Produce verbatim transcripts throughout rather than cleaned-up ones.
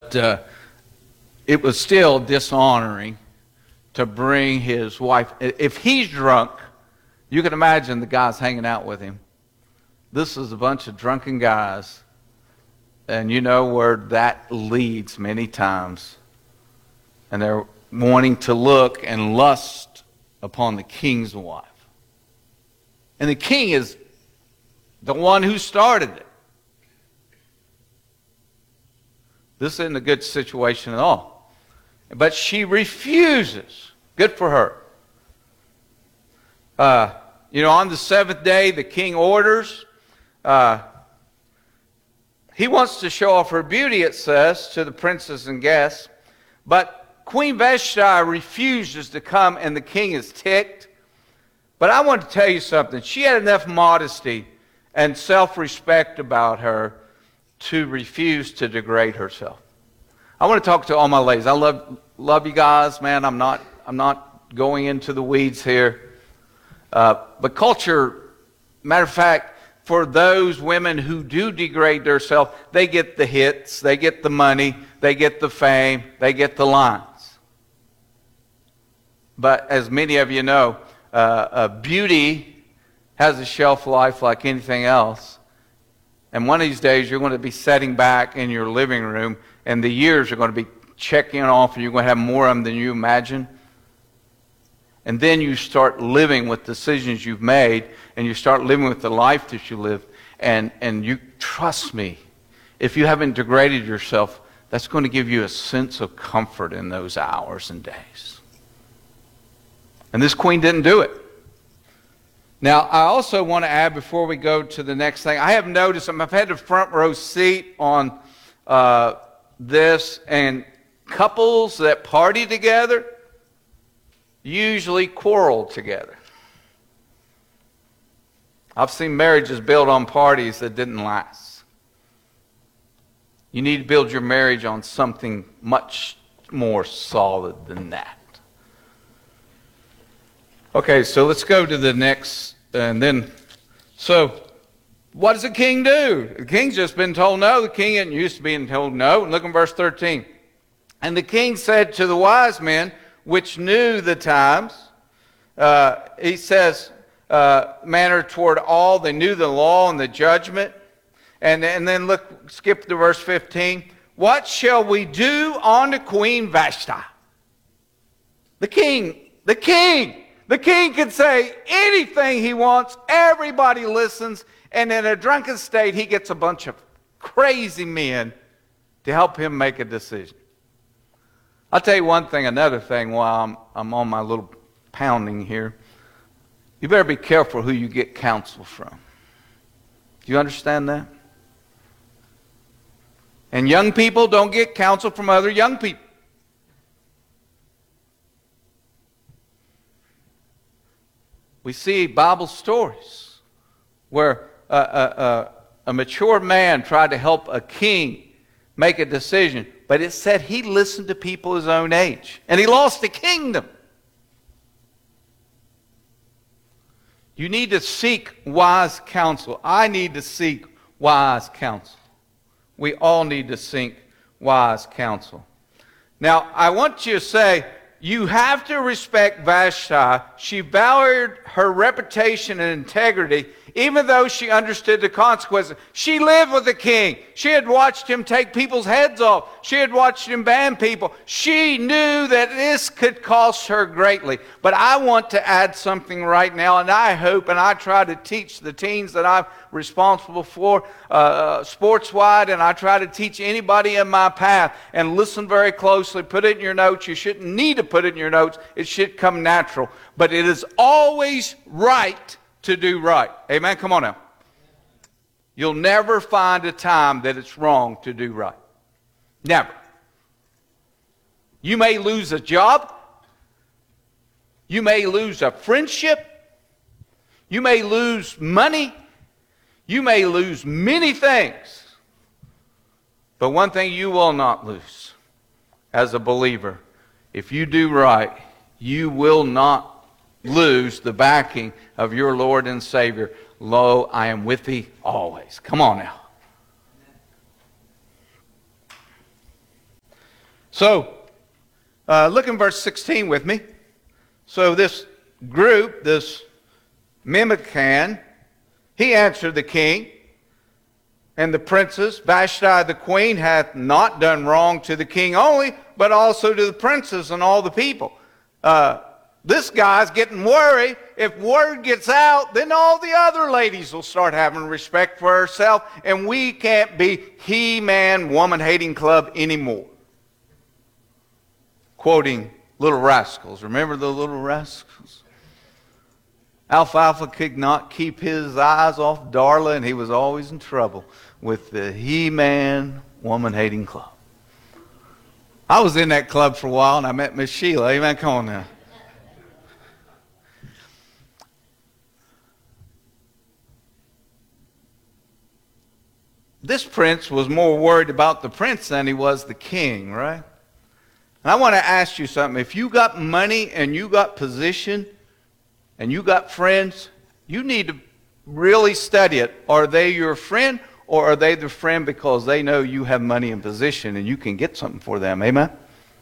But uh, it was still dishonoring to bring his wife. If he's drunk, you can imagine the guys hanging out with him. This is a bunch of drunken guys. And you know where that leads many times. And they're wanting to look and lust upon the king's wife. And the king is the one who started it. This isn't a good situation at all. But she refuses. Good for her. Uh, you know, on the seventh day, the king orders. Uh, he wants to show off her beauty, it says, to the princes and guests. But Queen Vashti refuses to come, and the king is ticked. But I want to tell you something. She had enough modesty and self-respect about her to refuse to degrade herself. I want to talk to all my ladies. I love love you guys, man. I'm not I'm not going into the weeds here. Uh, but culture, matter of fact, for those women who do degrade themselves, they get the hits, they get the money, they get the fame, they get the lines. But as many of you know, uh, uh, beauty has a shelf life like anything else. And one of these days, you're going to be sitting back in your living room, and the years are going to be checking off, and you're going to have more of them than you imagine. And then you start living with decisions you've made, and you start living with the life that you live. And, and you trust me, if you haven't degraded yourself, that's going to give you a sense of comfort in those hours and days. And this queen didn't do it. Now, I also want to add before we go to the next thing, I have noticed, I've had a front row seat on uh, this, and couples that party together usually quarrel together. I've seen marriages built on parties that didn't last. You need to build your marriage on something much more solid than that. Okay, so let's go to the next, and then, so, what does the king do? The king's just been told no. The king isn't used to being told no. Look in verse thirteen. And the king said to the wise men, which knew the times, uh, he says, uh, manner toward all, they knew the law and the judgment. And, and then look, skip to verse fifteen. What shall we do unto Queen Vashti? The king, the king. The king can say anything he wants. Everybody listens. And in a drunken state, he gets a bunch of crazy men to help him make a decision. I'll tell you one thing, another thing while I'm, I'm on my little pounding here. You better be careful who you get counsel from. Do you understand that? And young people, don't get counsel from other young people. We see Bible stories where a, a, a, a mature man tried to help a king make a decision, but it said he listened to people his own age, and he lost the kingdom. You need to seek wise counsel. I need to seek wise counsel. We all need to seek wise counsel. Now, I want you to say, you have to respect Vashti. She valued her reputation and integrity, even though she understood the consequences. She lived with the king. She had watched him take people's heads off. She had watched him ban people. She knew that this could cost her greatly. But I want to add something right now, and I hope, and I try to teach the teens that I'm responsible for uh, sports-wide, and I try to teach anybody in my path, and listen very closely. Put it in your notes. You shouldn't need to put it in your notes. It should come natural. But it is always right to do right. Amen? Come on now. You'll never find a time that it's wrong to do right. Never. You may lose a job. You may lose a friendship. You may lose money. You may lose many things. But one thing you will not lose as a believer, if you do right, you will not lose the backing of your Lord and Savior. Lo, I am with thee always. Come on now. So, uh, look in verse sixteen with me. So this group, this Memucan, he answered the king and the princes, Vashti the queen hath not done wrong to the king only, but also to the princes and all the people. Uh, this guy's getting worried. If word gets out, then all the other ladies will start having respect for herself, and we can't be he-man, woman-hating club anymore. Quoting Little Rascals. Remember the Little Rascals? Alfalfa could not keep his eyes off Darla, and he was always in trouble with the he-man, woman-hating club. I was in that club for a while, and I met Miss Sheila. Amen. Come on now. This prince was more worried about the prince than he was the king, right? And I want to ask you something. If you got money and you got position and you got friends, you need to really study it. Are they your friend, or are they the friend because they know you have money and position and you can get something for them? Amen?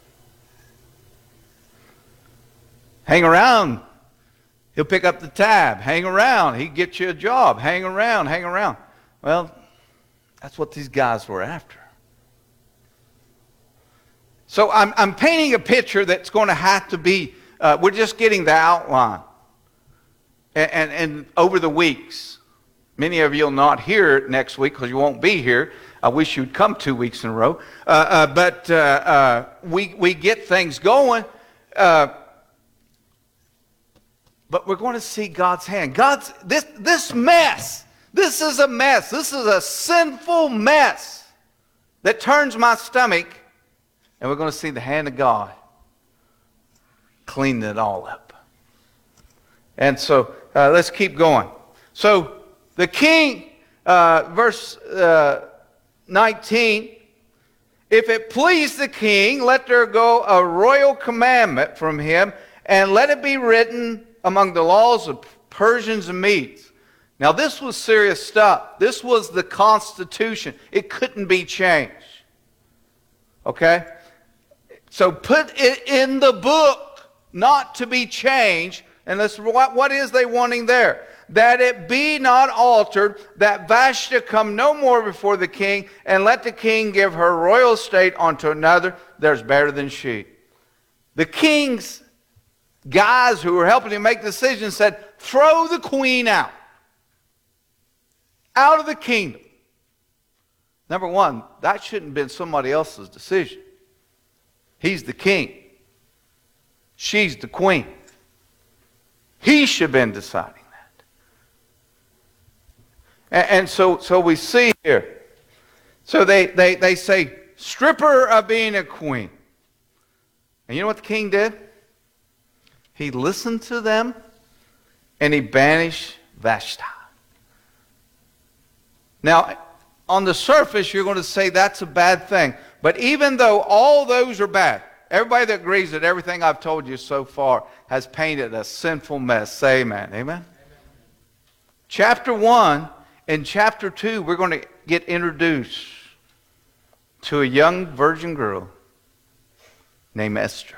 Hang around. He'll pick up the tab. Hang around. He'll get you a job. Hang around. Hang around. Well, that's what these guys were after. So I'm, I'm painting a picture that's going to have to be, uh, we're just getting the outline. And, and, and over the weeks, many of you will not hear it next week because you won't be here. I wish you'd come two weeks in a row. Uh, uh, but uh, uh, we, we get things going. Uh, but we're going to see God's hand. God's, this, this mess, this is a mess. This is a sinful mess that turns my stomach. And we're going to see the hand of God clean it all up. And so uh, let's keep going. So the king, uh, verse uh, nineteen, if it please the king, let there go a royal commandment from him, and let it be written among the laws of Persians and Medes. Now this was serious stuff. This was the Constitution. It couldn't be changed. Okay? So put it in the book, not to be changed. And this, what, what is they wanting there? That it be not altered, that Vashti come no more before the king, and let the king give her royal estate unto another that is better than she. The king's guys who were helping him make decisions said, throw the queen out. Out of the kingdom. Number one, that shouldn't have been somebody else's decision. He's the king. She's the queen. He should have been deciding that. And, and so, so we see here. So they, they, they say, strip her of being a queen. And you know what the king did? He listened to them and he banished Vashti. Now, on the surface, you're going to say that's a bad thing. But even though all those are bad, everybody that agrees that everything I've told you so far has painted a sinful mess, say amen. Amen? Amen. Chapter one and chapter two, we're going to get introduced to a young virgin girl named Esther,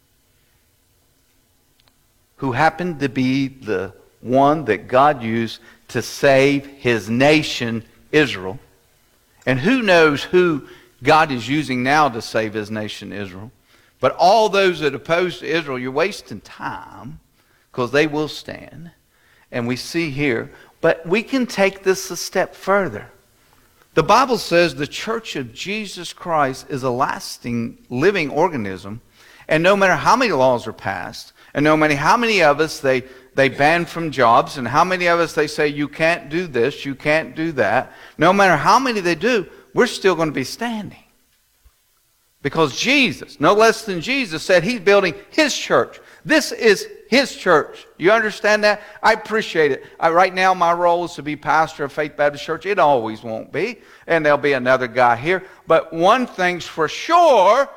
who happened to be the one that God used to save his nation, Israel. And who knows who God is using now to save his nation, Israel. But all those that oppose to Israel, you're wasting time because they will stand. And we see here, but we can take this a step further. The Bible says the church of Jesus Christ is a lasting, living organism. And no matter how many laws are passed, and no matter how many of us they, they ban from jobs, and how many of us they say you can't do this, you can't do that, no matter how many they do, we're still going to be standing. Because Jesus, no less than Jesus, said he's building his church. This is his church. You understand that? I appreciate it. I, right now my role is to be pastor of Faith Baptist Church. It always won't be. And there'll be another guy here. But one thing's for sure,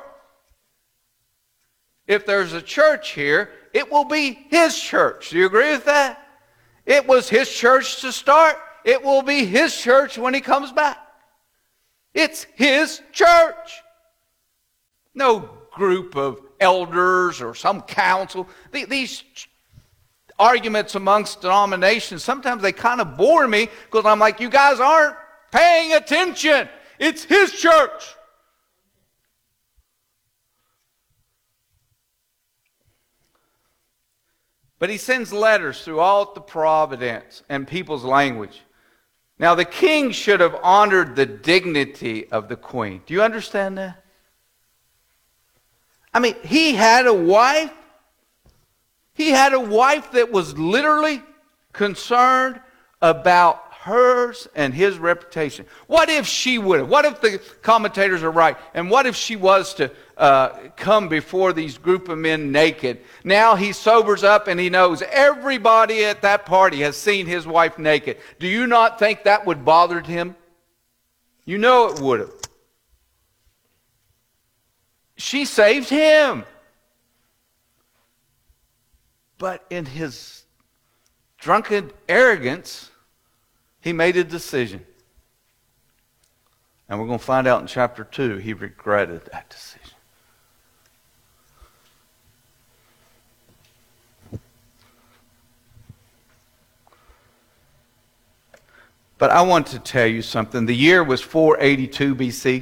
if there's a church here, it will be his church. Do you agree with that? It was his church to start. It will be his church when he comes back. It's his church. No group of elders or some council. These arguments amongst denominations, sometimes they kind of bore me because I'm like, you guys aren't paying attention. It's his church. But he sends letters throughout the providence and people's language. Now, the king should have honored the dignity of the queen. Do you understand that? I mean, he had a wife. He had a wife that was literally concerned about hers and his reputation. What if she would have? What if the commentators are right? And what if she was to uh, come before these group of men naked? Now he sobers up and he knows everybody at that party has seen his wife naked. Do you not think that would bother him? You know it would have. She saved him. But in his drunken arrogance, he made a decision. And we're going to find out in chapter two, he regretted that decision. But I want to tell you something. The year was four eighty-two B C.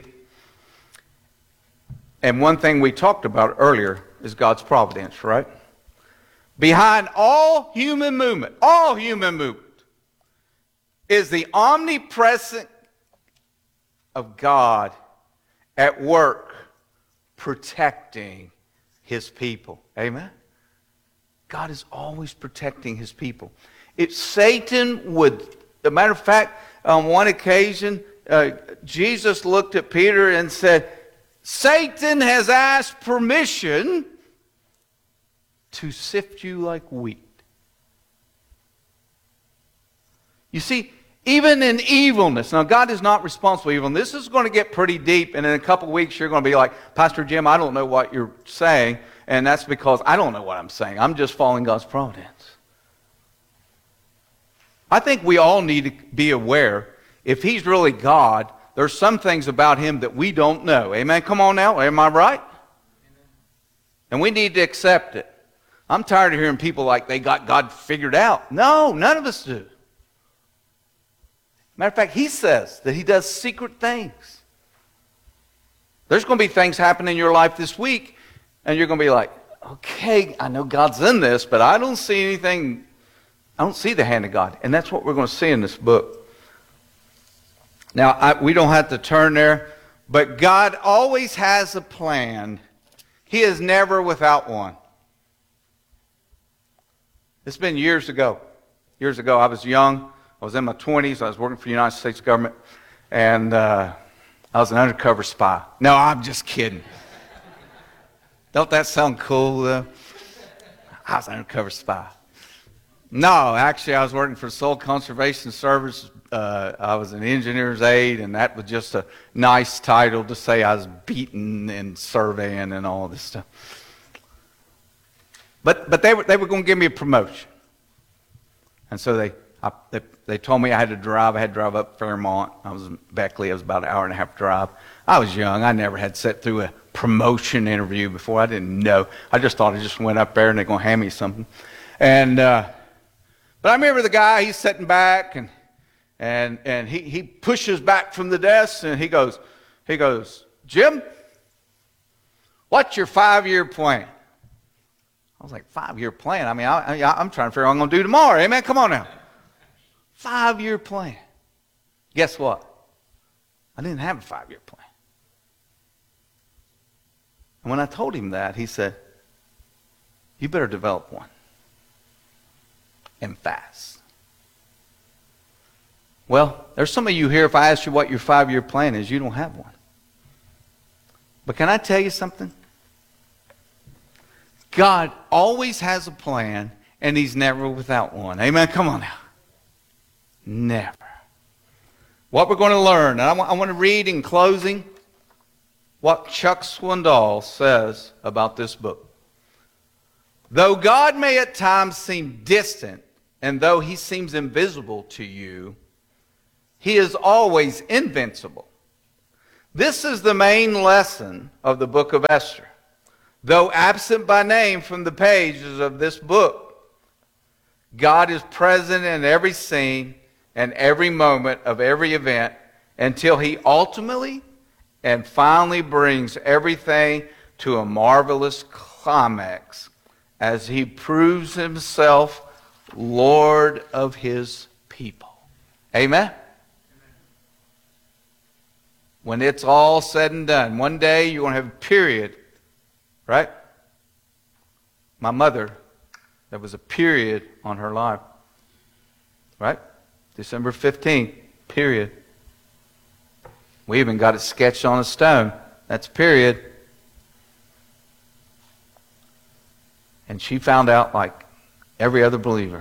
And one thing we talked about earlier is God's providence, right? Behind all human movement, all human movement, is the omnipresent of God at work protecting his people. Amen? God is always protecting his people. If Satan would, as a matter of fact, on one occasion, uh, Jesus looked at Peter and said, Satan has asked permission to sift you like wheat. You see, even in evilness, now God is not responsible for evil. And this is going to get pretty deep, and in a couple of weeks you're going to be like, Pastor Jim, I don't know what you're saying, and that's because I don't know what I'm saying. I'm just following God's providence. I think we all need to be aware, if he's really God, there's some things about him that we don't know. Amen? Come on now, am I right? And we need to accept it. I'm tired of hearing people like they got God figured out. No, none of us do. Matter of fact, he says that he does secret things. There's going to be things happening in your life this week, and you're going to be like, okay, I know God's in this, but I don't see anything, I don't see the hand of God. And that's what we're going to see in this book. Now, I, we don't have to turn there, but God always has a plan. He is never without one. It's been years ago. Years ago, I was young. I was in my twenties. I was working for the United States government. And uh, I was an undercover spy. No, I'm just kidding. Don't that sound cool, though? I was an undercover spy. No, actually, I was working for Soil Conservation Service. Uh, I was an engineer's aide, and that was just a nice title to say I was beaten and surveying and all this stuff. But but they were they were going to give me a promotion, and so they, I, they they told me I had to drive. I had to drive up Fairmont. I was in Beckley. It was about an hour and a half drive. I was young. I never had sat through a promotion interview before. I didn't know. I just thought I just went up there and they're going to hand me something. And uh, but I remember the guy. He's sitting back and and and he he pushes back from the desk and he goes he goes Jim, what's your five-year plan? I was like, five-year plan? I mean, I, I, I'm trying to figure out what I'm going to do tomorrow. Amen? Come on now. Five-year plan. Guess what? I didn't have a five-year plan. And when I told him that, he said, you better develop one. And fast. Well, there's some of you here, if I ask you what your five-year plan is, you don't have one. But can I tell you something? God always has a plan, and he's never without one. Amen? Come on now. Never. What we're going to learn, and I want, I want to read in closing what Chuck Swindoll says about this book. Though God may at times seem distant, and though he seems invisible to you, he is always invincible. This is the main lesson of the book of Esther. Though absent by name from the pages of this book, God is present in every scene and every moment of every event until he ultimately and finally brings everything to a marvelous climax as he proves himself Lord of his people. Amen? When it's all said and done, one day you're going to have a period, right? My mother, there was a period on her life, right? December fifteenth, period. We even got it sketched on a stone. That's period. And she found out, like every other believer,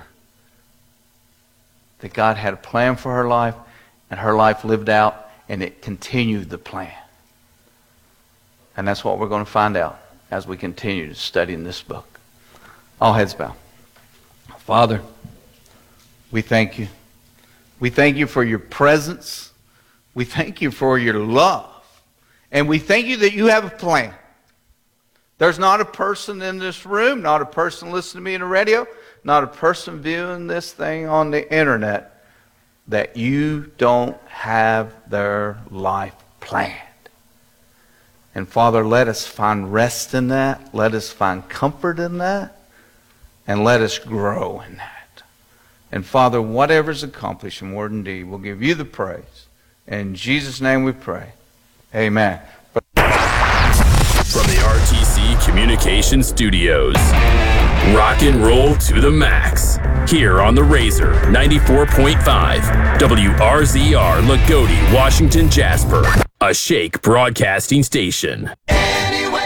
that God had a plan for her life, and her life lived out, and it continued the plan. And that's what we're going to find out as we continue to study in this book. All heads bow. Father, we thank you. We thank you for your presence. We thank you for your love. And we thank you that you have a plan. There's not a person in this room, not a person listening to me on the radio, not a person viewing this thing on the internet that you don't have their life planned. And Father, let us find rest in that. Let us find comfort in that. And let us grow in that. And Father, whatever's accomplished in word and deed, we'll give you the praise. In Jesus' name we pray. Amen. From the R T C Communication Studios, rock and roll to the max. Here on the Razor ninety-four point five, W R Z R, Lagodi, Washington, Jasper, a Shake broadcasting station.